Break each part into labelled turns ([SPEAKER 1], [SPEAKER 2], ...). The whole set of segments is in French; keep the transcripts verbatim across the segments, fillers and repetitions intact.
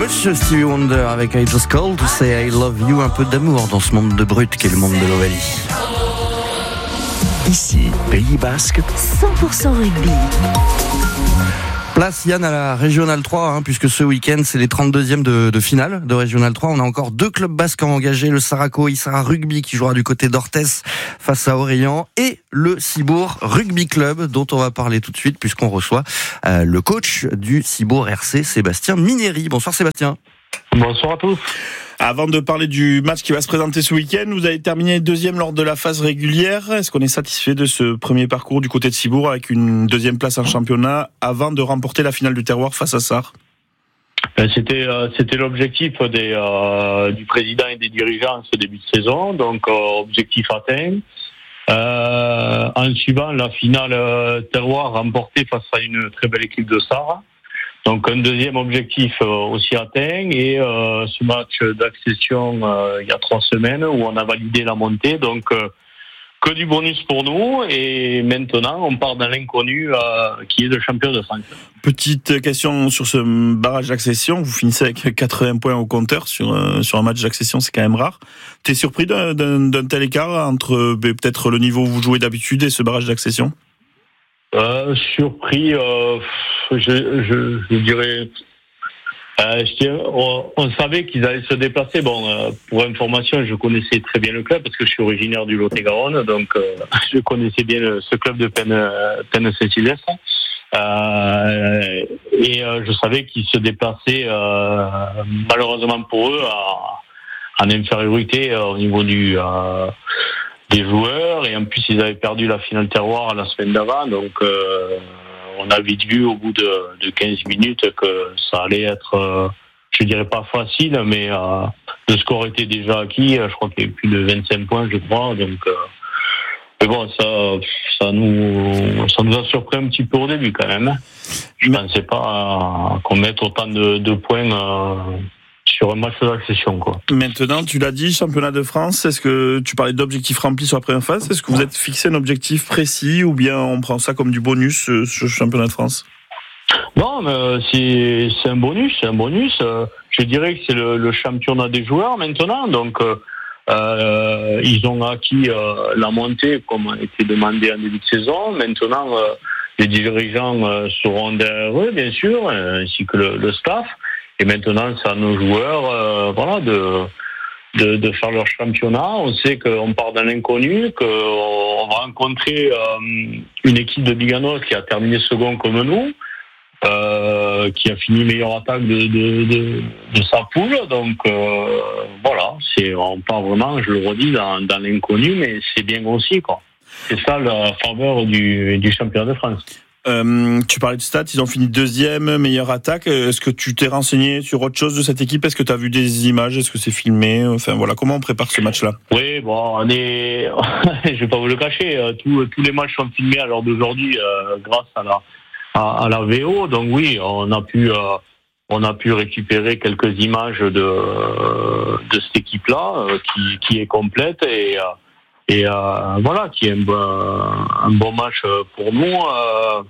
[SPEAKER 1] coach Stevie Wonder avec I Just Called to Say I Love You. Un peu d'amour dans ce monde de brut qu'est le monde de l'Ovalie.
[SPEAKER 2] Ici, Pays Basque,
[SPEAKER 3] cent pour cent rugby.
[SPEAKER 1] Place Yann à la Régionale trois, hein, puisque ce week-end c'est les trente-deuxièmes de, de finale de Régionale trois. On a encore deux clubs basques engagés, le Saraco Issara Rugby qui jouera du côté d'Orthez face à Orléans et le Cibourg Rugby Club dont on va parler tout de suite puisqu'on reçoit euh, le coach du Cibourg R C, Sébastien Minéry. Bonsoir Sébastien.
[SPEAKER 4] Bonsoir à tous.
[SPEAKER 5] Avant de parler du match qui va se présenter ce week-end, vous avez terminé deuxième lors de la phase régulière. Est-ce qu'on est satisfait de ce premier parcours du côté de Cibourg avec une deuxième place en championnat avant de remporter la finale du terroir face à Sarre?
[SPEAKER 4] C'était, euh, c'était l'objectif des, euh, du président et des dirigeants ce début de saison, donc euh, objectif atteint. Euh, en suivant la finale euh, terroir remportée face à une très belle équipe de Sarre. Donc un deuxième objectif euh, aussi atteint et euh, ce match d'accession euh, il y a trois semaines où on a validé la montée, donc euh, que du bonus pour nous et maintenant on part dans l'inconnu euh, qui est le champion de France.
[SPEAKER 5] Petite question sur ce barrage d'accession, vous finissez avec quatre-vingts points au compteur sur, euh, sur un match d'accession, c'est quand même rare. T'es surpris d'un, d'un, d'un tel écart entre euh, peut-être le niveau où vous jouez d'habitude et ce barrage d'accession?
[SPEAKER 4] Euh, surpris, euh, je, je, je dirais, euh, je dirais on, on savait qu'ils allaient se déplacer. Bon, euh, pour information, je connaissais très bien le club parce que je suis originaire du Lot-et-Garonne, donc euh, je connaissais bien le, ce club de Penn, Penn Saint-Sylvestre. Euh, et euh, je savais qu'ils se déplaçaient, euh, malheureusement pour eux, à, en infériorité euh, au niveau du euh, des joueurs, et en plus ils avaient perdu la finale terroir la semaine d'avant, donc euh, on a vite vu au bout de, de quinze minutes que ça allait être, euh, je dirais pas facile, mais euh, le score était déjà acquis. Je crois qu'il y avait plus de vingt-cinq points, je crois, donc euh, mais bon, ça, ça nous, ça nous a surpris un petit peu au début quand même. Je pensais pas euh, qu'on mette autant de, de points euh, sur un match d'accession, quoi.
[SPEAKER 5] Maintenant, tu l'as dit, championnat de France, est-ce que tu parlais d'objectifs remplis sur la première phase? Est-ce que vous êtes fixé un objectif précis ou bien on prend ça comme du bonus, ce, ce championnat de France?
[SPEAKER 4] Non, mais c'est, c'est un bonus, c'est un bonus. Je dirais que c'est le, le championnat des joueurs maintenant, donc euh, ils ont acquis euh, la montée comme a été demandé en début de saison. Maintenant, euh, les dirigeants euh, seront derrière eux, bien sûr, ainsi que le, le staff. Et maintenant, c'est à nos joueurs, euh, voilà, de, de de faire leur championnat. On sait qu'on part dans l'inconnu, qu'on va rencontrer euh, une équipe de Biganos qui a terminé second comme nous, euh, qui a fini meilleure attaque de de de, de sa poule. Donc euh, voilà, c'est on part vraiment, je le redis, dans dans l'inconnu, mais c'est bien aussi, quoi. C'est ça la faveur du du championnat de France.
[SPEAKER 5] Euh, tu parlais de stats, ils ont fini deuxième, meilleure attaque. Est-ce que tu t'es renseigné sur autre chose de cette équipe? Est-ce que tu as vu des images? Est-ce que c'est filmé? Enfin voilà, comment on prépare ce match-là?
[SPEAKER 4] Oui, bon, on est, je vais pas vous le cacher, tous, tous les matchs sont filmés à l'heure d'aujourd'hui euh, grâce à la à, à la V O. Donc oui, on a pu euh, on a pu récupérer quelques images de de cette équipe-là euh, qui qui est complète et euh, et euh, voilà, qui est un bon, un bon match pour nous. Euh,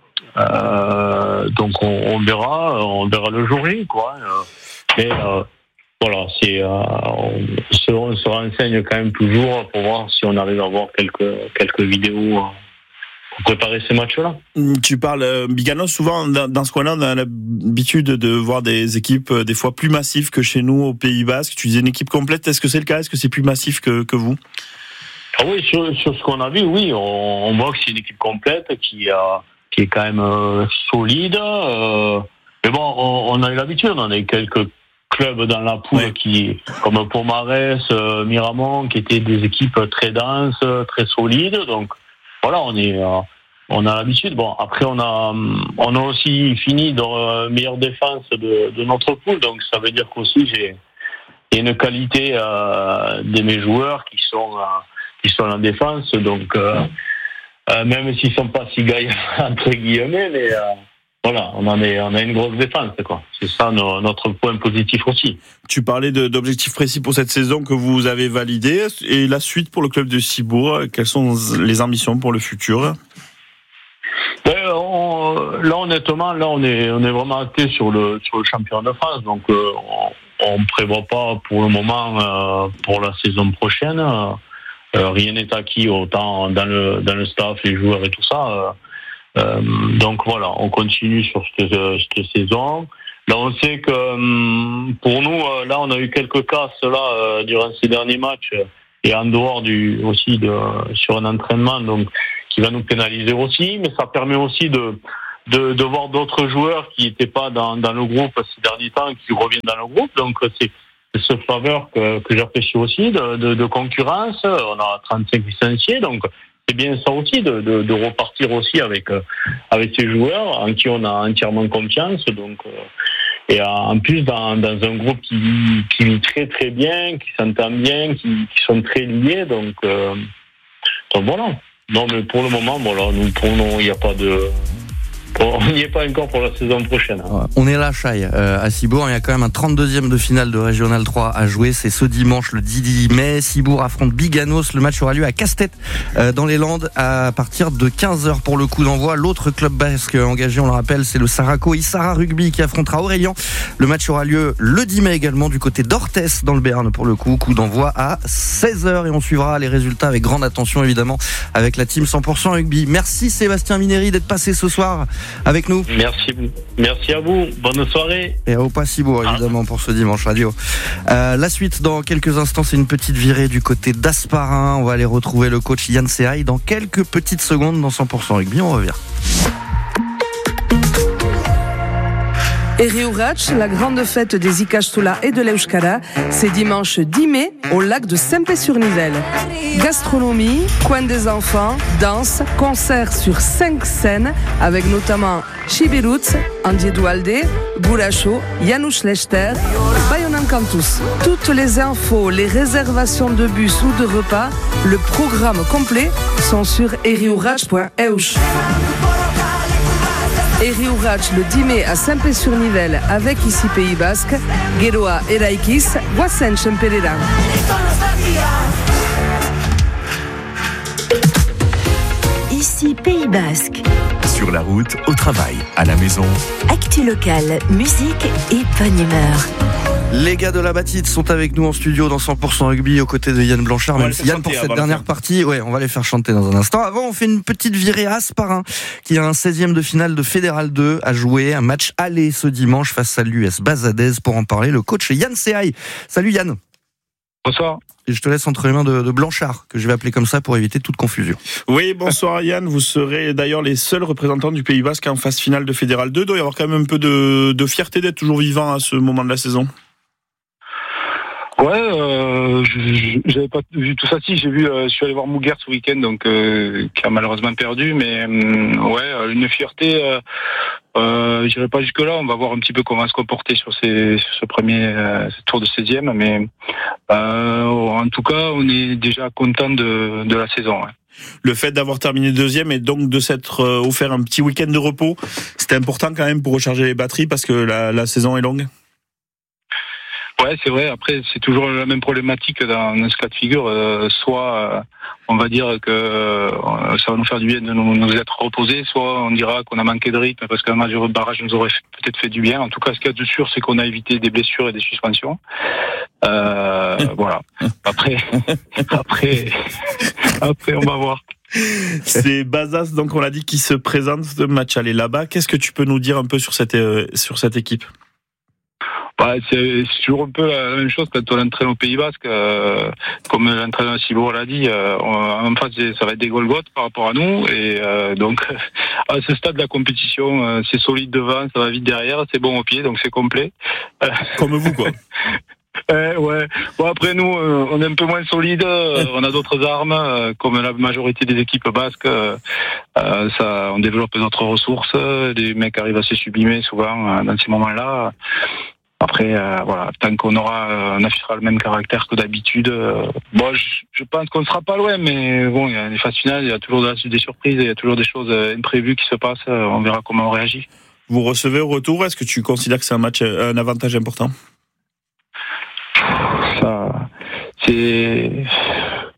[SPEAKER 4] euh, donc on, on verra, on verra le jour J, quoi. Mais euh, voilà, c'est euh, on, se, on se renseigne quand même toujours pour voir si on arrive à avoir quelques quelques vidéos pour préparer ces matchs-là.
[SPEAKER 5] Tu parles euh, Biganos, souvent dans, dans ce coin-là, on a l'habitude de voir des équipes euh, des fois plus massives que chez nous au Pays Basque. Tu disais une équipe complète, est-ce que c'est le cas? Est-ce que c'est plus massif que, que vous?
[SPEAKER 4] Ah oui, sur, sur ce qu'on a vu, oui, on, on voit que c'est une équipe complète qui a qui est quand même euh, solide. Euh, mais bon, on, on a eu l'habitude, on a eu quelques clubs dans la poule ouais. qui, comme Pomarès, euh, Miramont, qui étaient des équipes très denses, très solides. Donc voilà, on est, euh, on a l'habitude. Bon, après on a, on a aussi fini dans la meilleure défense de, de notre poule. Donc ça veut dire qu'aussi j'ai, il y a une qualité euh, de mes joueurs qui sont euh, qui sont en défense, donc euh, euh, même s'ils sont pas si gaillants entre guillemets, mais euh, voilà, on en est, on a une grosse défense, quoi. C'est ça no, notre point positif aussi.
[SPEAKER 5] Tu parlais de, d'objectifs précis pour cette saison que vous avez validés, et la suite pour le club de Cibourg, quelles sont les ambitions pour le futur?
[SPEAKER 4] Ben, on, euh, là honnêtement, là on est on est vraiment acté sur le sur le championnat de France, donc euh, on, on prévoit pas pour le moment euh, pour la saison prochaine. Euh, euh, rien n'est acquis autant dans le dans le staff, les joueurs et tout ça. Euh, euh, donc voilà, on continue sur cette, cette saison. Là, on sait que euh, pour nous, euh, là, on a eu quelques casses là euh, durant ces derniers matchs euh, et en dehors du aussi de sur un entraînement, donc qui va nous pénaliser aussi, mais ça permet aussi de de, de voir d'autres joueurs qui n'étaient pas dans, dans le groupe ces derniers temps qui reviennent dans le groupe. Donc c'est, c'est ce faveur que, que j'apprécie aussi de, de, de concurrence. On a trente-cinq licenciés, donc c'est bien ça aussi de, de, de repartir aussi avec avec ces joueurs en qui on a entièrement confiance. Donc euh, et en plus dans, dans un groupe qui qui vit très très bien, qui s'entend bien, qui, qui sont très liés. Donc euh, donc voilà. Non, mais pour le moment, voilà, nous, pour nous, il n'y a pas de... On n'y est pas encore pour la saison prochaine.
[SPEAKER 1] Ouais, on est là, Chai, euh, à Cibourg. Il y a quand même un trente-deuxième de finale de Régional trois à jouer. C'est ce dimanche, le dix mai. Cibourg affronte Biganos. Le match aura lieu à Castet, euh, dans les Landes, à partir de quinze heures pour le coup d'envoi. L'autre club basque engagé, on le rappelle, c'est le Saraco Issara Rugby qui affrontera Aurélien. Le match aura lieu le dix mai également du côté d'Orthez, dans le Béarn, pour le coup. Coup d'envoi à seize heures et on suivra les résultats avec grande attention, évidemment, avec la team cent pour cent rugby. Merci Sébastien Mineri d'être passé ce soir avec nous.
[SPEAKER 4] Merci, merci à vous. Bonne soirée.
[SPEAKER 1] Et au pas Cibourg, évidemment, pour ce dimanche radio. Euh, la suite, dans quelques instants, c'est une petite virée du côté d'Asparin. On va aller retrouver le coach Yann Sehaï dans quelques petites secondes dans cent pour cent rugby. On revient.
[SPEAKER 2] Erriurach, la grande fête des Ikastoula et de l'Euskara, c'est dimanche dix mai au lac de Saint-Pé-sur-Nivelle. Gastronomie, coin des enfants, danse, concert sur cinq scènes avec notamment Chibiruts, Andy Dualde, Boulacho, Janusz Lechter, Bayonan Cantus. Toutes les infos, les réservations de bus ou de repas, le programme complet sont sur erriurach point e u. Erriurach le dix mai à Saint-Pé-sur-Nivelle avec ici Pays Basque, Geroa Eraikis, Guasen Chemperera.
[SPEAKER 3] Ici Pays Basque.
[SPEAKER 6] Sur la route, au travail, à la maison.
[SPEAKER 3] Actu locale, musique et bonne humeur.
[SPEAKER 1] Les gars de la Bâtite sont avec nous en studio dans cent pour cent rugby aux côtés de Yann Blanchard. Même si Yann, pour cette dernière partie, ouais, on va les faire chanter dans un instant. Avant, on fait une petite virée à Asparin, qui a un seizième de finale de Fédéral deux à jouer. Un match aller ce dimanche face à l'U S Bazadez. Pour en parler, le coach Yann Sehaï. Salut Yann.
[SPEAKER 7] Bonsoir.
[SPEAKER 1] Et je te laisse entre les mains de, de Blanchard, que je vais appeler comme ça pour éviter toute confusion.
[SPEAKER 5] Oui, bonsoir Yann. Vous serez d'ailleurs les seuls représentants du Pays Basque en phase finale de Fédéral deux. Il doit y avoir quand même un peu de, de fierté d'être toujours vivant à ce moment de la saison.
[SPEAKER 7] Ouais, euh, j'avais pas vu tout ça. Si, j'ai vu, euh, je suis allé voir Mouguer ce week-end, donc euh, qui a malheureusement perdu, mais euh, ouais, une fierté. Euh, euh, j'irai pas jusque là. On va voir un petit peu comment va se comporter sur, ces, sur ce premier euh, ce tour de seizième, mais euh, en tout cas, on est déjà content de, de la saison. Ouais.
[SPEAKER 5] Le fait d'avoir terminé deuxième et donc de s'être euh, offert un petit week-end de repos, c'était important quand même pour recharger les batteries parce que la, la saison est longue.
[SPEAKER 7] Ouais, c'est vrai. Après, c'est toujours la même problématique dans ce cas de figure. Euh, soit, euh, on va dire que euh, ça va nous faire du bien de nous, nous être reposés, soit on dira qu'on a manqué de rythme parce qu'un match de barrage nous aurait peut-être fait du bien. En tout cas, ce qu'il y a de sûr, c'est qu'on a évité des blessures et des suspensions. Euh, voilà. Après, après, après, on va voir.
[SPEAKER 5] C'est Bazas, donc on l'a dit, qui se présente ce match aller là-bas. Qu'est-ce que tu peux nous dire un peu sur cette euh, sur cette équipe?
[SPEAKER 7] Bah, c'est, c'est toujours un peu la même chose quand on entraîne au Pays Basque, euh, comme l'entraîneur Cibourg l'a dit, euh, en face ça va être des Golgotes par rapport à nous, et euh, donc à ce stade de la compétition, euh, c'est solide devant, ça va vite derrière, c'est bon au pied, donc c'est complet.
[SPEAKER 5] Comme vous quoi.
[SPEAKER 7] Euh, ouais. Bon après nous, euh, on est un peu moins solide. Euh, on a d'autres armes, euh, comme la majorité des équipes basques. Euh, euh, ça, on développe d'autres ressources. Les mecs arrivent à se sublimer souvent euh, dans ces moments-là. Après, euh, voilà, tant qu'on aura, euh, on affichera le même caractère que d'habitude. Euh, bon, je, je pense qu'on ne sera pas loin, mais bon, il y a des phases finales, il y a toujours des surprises, il y a toujours des choses imprévues qui se passent. Euh, on verra comment on réagit.
[SPEAKER 5] Vous recevez au retour. Est-ce que tu considères que c'est un match, un avantage important?
[SPEAKER 7] Ça, c'est,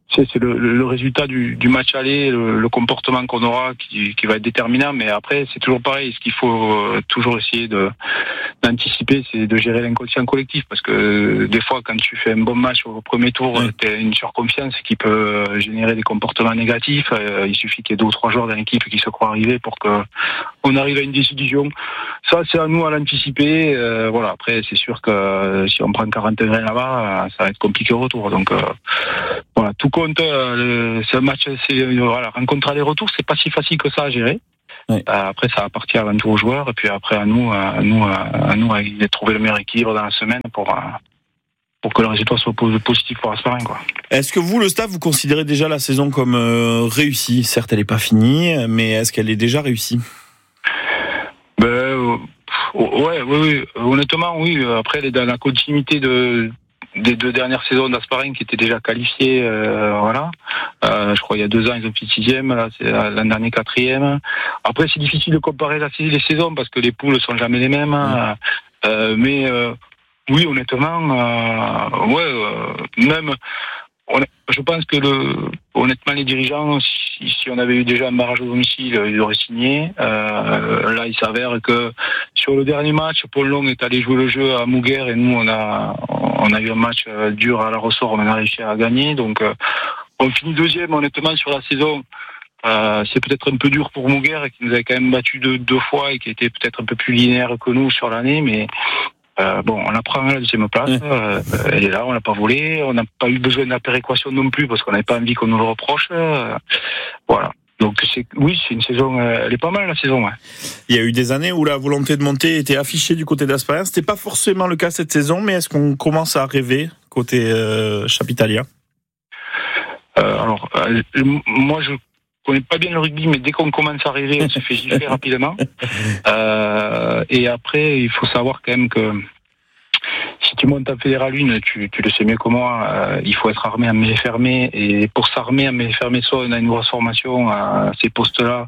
[SPEAKER 7] c'est, c'est le, le résultat du, du match aller, le, le comportement qu'on aura qui, qui va être déterminant. Mais après, c'est toujours pareil. Ce qu'il faut euh, toujours essayer de, d'anticiper, c'est de gérer l'inconscient collectif. Parce que euh, des fois, quand tu fais un bon match au premier tour, oui. tu as une surconfiance qui peut euh, générer des comportements négatifs. Euh, il suffit qu'il y ait deux ou trois joueurs dans l'équipe qui se croient arrivés pour que on arrive à une décision. Ça, c'est à nous à l'anticiper. Euh, voilà. Après, c'est sûr que euh, si on prend quarante grains là-bas, ça va être compliqué au retour. Donc, euh, voilà, tout compte. Euh, ce match, c'est voilà, rencontre aller-retour, c'est pas si facile que ça à gérer. Oui. Euh, après, ça appartient avant tout aux joueurs, et puis après à nous, à nous, à nous, à trouver le meilleur équilibre dans la semaine pour pour que le résultat soit positif pour Hasparren, quoi.
[SPEAKER 5] Est-ce que vous, le staff, vous considérez déjà la saison comme euh, réussie ? Certes, elle n'est pas finie, mais est-ce qu'elle est déjà réussie ?
[SPEAKER 7] Ben, euh, ouais, oui, oui. Honnêtement, oui. Après, elle est dans la continuité de des deux dernières saisons d'Hasparren qui étaient déjà qualifiées, euh, voilà. Euh, je crois il y a deux ans ils ont fait sixième, là c'est l'an dernier quatrième. Après c'est difficile de comparer la, les saisons parce que les poules sont jamais les mêmes. Hein. Euh, mais euh, oui honnêtement, euh, ouais, euh, même. Je pense que le, honnêtement, les dirigeants, si, si on avait eu déjà un barrage au domicile, ils auraient signé. Euh, là, il s'avère que sur le dernier match, Paul Long est allé jouer le jeu à Mouguer et nous, on a, on a eu un match dur à la ressort, on a réussi à gagner. Donc, euh, on finit deuxième, honnêtement, sur la saison. Euh, c'est peut-être un peu dur pour Mouguer qui nous avait quand même battu deux, deux fois et qui était peut-être un peu plus linéaire que nous sur l'année, mais Euh, bon, on la prend à la deuxième place, euh, elle est là, on l'a pas volée, on n'a pas eu besoin de la péréquation non plus parce qu'on n'avait pas envie qu'on nous le reproche. Euh, voilà. Donc c'est, oui, c'est une saison, euh, elle est pas mal la saison. Ouais.
[SPEAKER 5] Il y a eu des années où la volonté de monter était affichée du côté d'Hasparren. C'était pas forcément le cas cette saison, mais est-ce qu'on commence à rêver côté euh, Chapitalia ?
[SPEAKER 7] euh, Alors, euh, moi je Je connais pas bien le rugby, mais dès qu'on commence à rêver, on se fait gifler rapidement. Euh, et après, il faut savoir quand même que si tu montes en Fédéral un, tu, tu le sais mieux que moi, euh, il faut être armé à mêlée fermée. Et pour s'armer à mêlée fermée, soit on a une grosse formation à ces postes-là,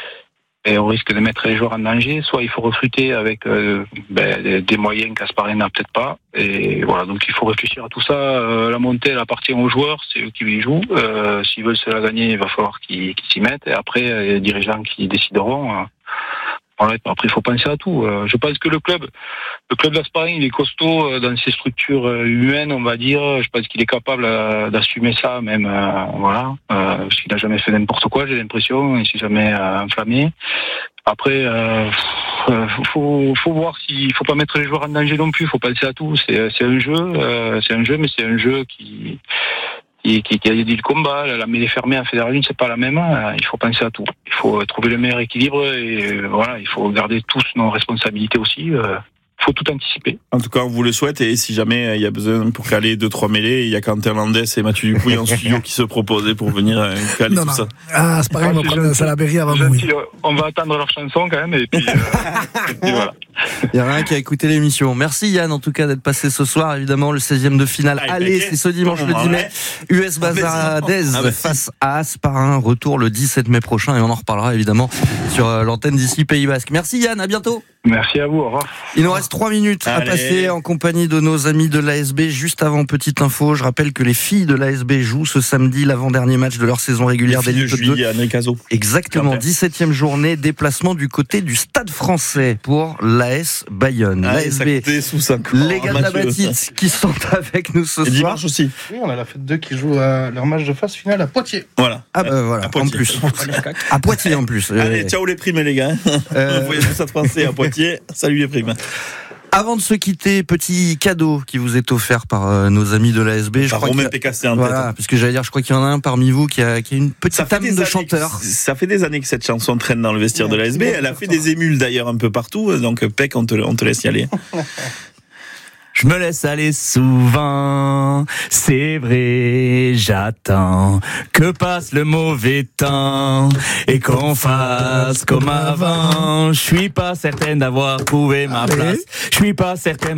[SPEAKER 7] et on risque de mettre les joueurs en danger, soit il faut recruter avec euh, ben, des moyens qu'Hasparren n'a peut-être pas. Et voilà, donc il faut réfléchir à tout ça. Euh, la montée, elle appartient aux joueurs, c'est eux qui y jouent. Euh, s'ils veulent se la gagner, il va falloir qu'ils, qu'ils s'y mettent. Et après, les dirigeants qui décideront. Euh, voilà, après, il faut penser à tout. Euh, je pense que le club, le club d'Hasparren, il est costaud euh, dans ses structures euh, humaines, on va dire. Je pense qu'il est capable euh, d'assumer ça, même, euh, voilà. Euh, parce qu'il n'a jamais fait n'importe quoi, j'ai l'impression. Il s'est jamais euh, enflammé. Après, euh, euh, faut, faut voir s'il faut pas mettre les joueurs en danger non plus. Faut penser à tout. C'est, c'est un jeu, euh, c'est un jeu, mais c'est un jeu qui, qui, qui, qui a dit le combat. La mêlée fermée en Fédéral un, c'est pas la même. Il faut penser à tout. Il faut trouver le meilleur équilibre et voilà, il faut garder tous nos responsabilités aussi. Euh, faut tout anticiper.
[SPEAKER 5] En tout cas, on vous le souhaite, et si jamais il y a besoin pour caler deux trois mêlées, il y a Quentin Landès et Mathieu Dupuy en studio qui se proposaient pour venir caler non, tout non. ça.
[SPEAKER 8] Ah, c'est pareil, on va prendre Salaberry avant vous.
[SPEAKER 7] On va attendre leur chanson quand même, et puis, euh, et puis voilà.
[SPEAKER 1] Il y a rien qui a écouté l'émission. Merci Yann en tout cas d'être passé ce soir. Évidemment le seizième de finale. Ah, Allez, c'est ce dimanche le dix mai. U S Bazardez ah, face à Hasparren. Retour le dix-sept mai prochain et on en reparlera évidemment sur l'antenne d'ici Pays Basque. Merci Yann, à bientôt.
[SPEAKER 7] Merci à vous, au revoir.
[SPEAKER 1] Il nous reste trois minutes Allez. à passer en compagnie de nos amis de l'A S B. Juste avant, petite info, je rappelle que les filles de l'A S B jouent ce samedi l'avant-dernier match de leur saison régulière d'élite deux. Exactement, dix-septième journée, déplacement du côté du Stade Français pour l'A S Bayonne.
[SPEAKER 5] Ah,
[SPEAKER 1] L'A S B, les gars de la Bâtite qui sont avec nous ce
[SPEAKER 5] et
[SPEAKER 1] soir.
[SPEAKER 5] Dimanche aussi.
[SPEAKER 8] Oui, on a la fête deux qui joue à leur match de phase finale à Poitiers.
[SPEAKER 5] Voilà.
[SPEAKER 1] Ah bah voilà, en plus. À Poitiers en plus.
[SPEAKER 5] Allez, ciao les primes les gars. Euh... Vous voyez le Stade Français à Poitiers. Salut les primes.
[SPEAKER 1] Avant de se quitter, petit cadeau qui vous est offert par euh, nos amis de l'A S B.
[SPEAKER 5] Je crois Romain Pécassé en
[SPEAKER 1] voilà,
[SPEAKER 5] tête.
[SPEAKER 1] parce que j'allais dire, je crois qu'il y en a un parmi vous qui a, qui a une petite âme de chanteur.
[SPEAKER 5] Ça fait des années que cette chanson traîne dans le vestiaire de l'A S B. Elle a fait des émules d'ailleurs un peu partout. Donc Pec, on te, on te laisse y aller.
[SPEAKER 9] Je me laisse aller souvent, c'est vrai, j'attends que passe le mauvais temps et qu'on fasse comme avant. Je suis pas certaine d'avoir trouvé ma place, je suis pas certaine